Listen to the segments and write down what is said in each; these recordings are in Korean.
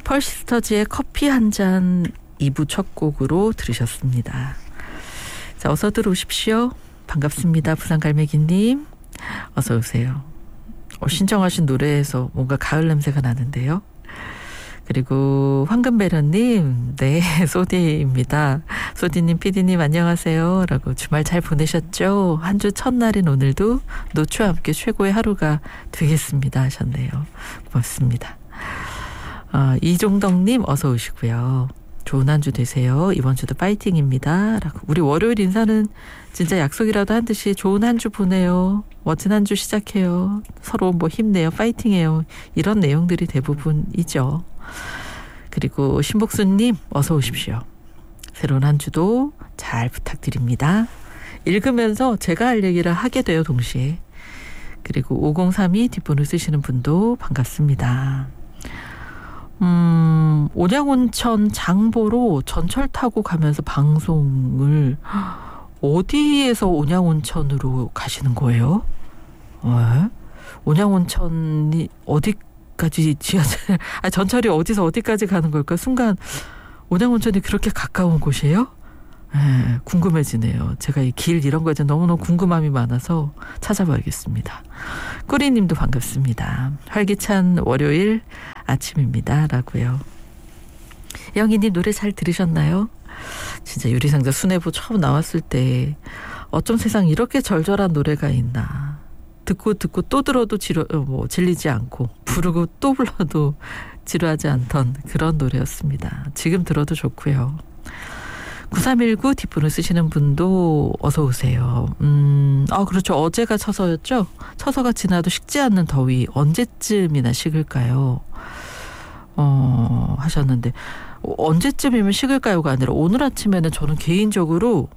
펄시스터즈의 커피 한 잔 2부 첫 곡으로 들으셨습니다. 자, 어서 들어오십시오. 반갑습니다. 부산갈매기님. 어서 오세요. 신청하신 노래에서 뭔가 가을 냄새가 나는데요. 그리고 황금배련님, 네, 소디입니다. 소디님, 피디님 안녕하세요 라고 주말 잘 보내셨죠? 한 주 첫날인 오늘도 노추와 함께 최고의 하루가 되겠습니다 하셨네요. 고맙습니다. 이종덕님 어서 오시고요. 좋은 한 주 되세요. 이번 주도 파이팅입니다 라고. 우리 월요일 인사는 진짜 약속이라도 한 듯이 좋은 한 주 보내요. 멋진 한 주 시작해요. 서로 뭐 힘내요. 파이팅해요. 이런 내용들이 대부분이죠. 그리고 신복수님 어서 오십시오. 새로운 한 주도 잘 부탁드립니다. 읽으면서 제가 할 얘기를 하게 돼요. 동시에. 그리고 5032 뒷분을 쓰시는 분도 반갑습니다. 온양온천 장보러 전철 타고 가면서 방송을 어디에서 온양온천으로 가시는 거예요? 온양온천이 어디까지 지하철 전철이 어디서 어디까지 가는 걸까? 순간 온양온천이 그렇게 가까운 곳이에요? 궁금해지네요. 제가 이 길 이런 거에 너무너무 궁금함이 많아서 찾아봐야겠습니다. 꾸리님도 반갑습니다. 활기찬 월요일 아침입니다 라고요. 영희님 노래 잘 들으셨나요? 진짜 유리상자 수뇌부 처음 나왔을 때 어쩜 세상 이렇게 절절한 노래가 있나. 듣고 또 들어도 질리지 않고 부르고 또 불러도 지루하지 않던 그런 노래였습니다. 지금 들어도 좋고요. 9319 뒷분을 쓰시는 분도 어서 오세요. 그렇죠. 어제가 처서였죠. 처서가 지나도 식지 않는 더위 언제쯤이나 식을까요? 하셨는데 언제쯤이면 식을까요가 아니라 오늘 아침에는 저는 개인적으로는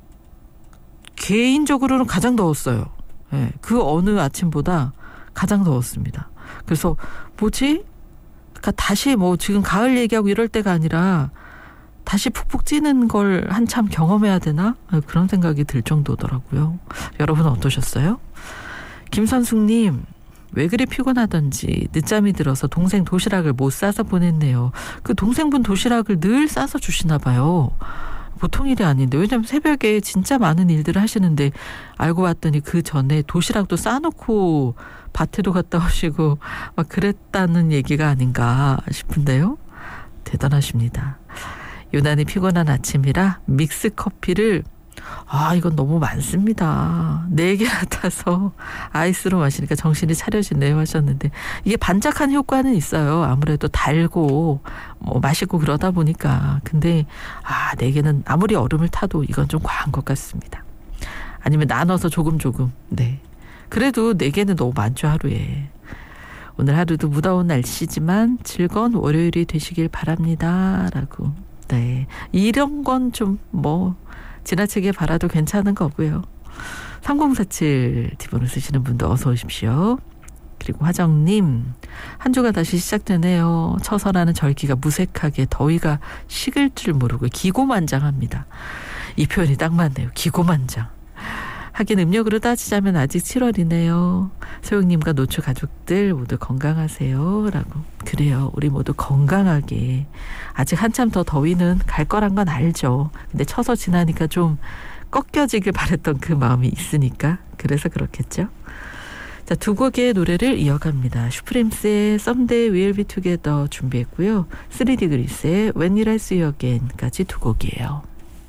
가장 더웠어요. 네, 그 어느 아침보다 가장 더웠습니다. 그래서 뭐지? 그러니까 다시 지금 가을 얘기하고 이럴 때가 아니라 다시 푹푹 찌는 걸 한참 경험해야 되나? 그런 생각이 들 정도더라고요. 여러분은 어떠셨어요? 김선숙님, 왜 그리 피곤하던지 늦잠이 들어서 동생 도시락을 못 싸서 보냈네요. 그 동생분 도시락을 늘 싸서 주시나 봐요. 보통 일이 아닌데. 왜냐면 새벽에 진짜 많은 일들을 하시는데 알고 봤더니 그 전에 도시락도 싸놓고 밭에도 갔다 오시고 막 그랬다는 얘기가 아닌가 싶은데요. 대단하십니다. 유난히 피곤한 아침이라 믹스커피를 이건 너무 많습니다. 4개나 타서 아이스로 마시니까 정신이 차려지네요 하셨는데 이게 반짝한 효과는 있어요. 아무래도 달고 맛있고 그러다 보니까. 근데 4개는 아무리 얼음을 타도 이건 좀 과한 것 같습니다. 아니면 나눠서 조금. 네. 그래도 4개는 너무 많죠 하루에. 오늘 하루도 무더운 날씨지만 즐거운 월요일이 되시길 바랍니다 라고. 네, 이런 건 좀 지나치게 바라도 괜찮은 거고요. 3047 뒷번호 쓰시는 분도 어서 오십시오. 그리고 화정님, 한 주가 다시 시작되네요. 처서라는 절기가 무색하게 더위가 식을 줄 모르고 기고만장합니다. 이 표현이 딱 맞네요. 기고만장. 하긴 음력으로 따지자면 아직 7월이네요. 소영님과 노추 가족들 모두 건강하세요 라고. 그래요. 우리 모두 건강하게. 아직 한참 더 더위는 갈 거란 건 알죠. 근데 쳐서 지나니까 좀 꺾여지길 바랬던 그 마음이 있으니까. 그래서 그렇겠죠. 자, 2곡의 노래를 이어갑니다. 슈프림스의 Someday We'll Be Together 준비했고요. 3D 그리스의 When Will I See You Again까지 2곡이에요.